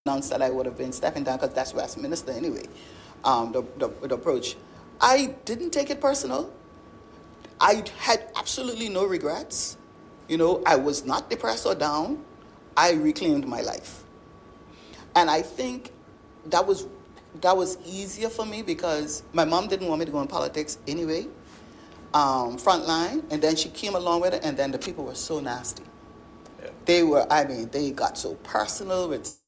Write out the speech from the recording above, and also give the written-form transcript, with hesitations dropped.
announced that I would have been stepping down because that's West Minister anyway, the approach. I didn't take it personal. I had absolutely no regrets. I was not depressed or down. I reclaimed my life. And I think that was easier for me because my mom didn't want me to go in politics anyway, frontline, and then she came along with it, and then the people were so nasty. Yeah. They got so personal with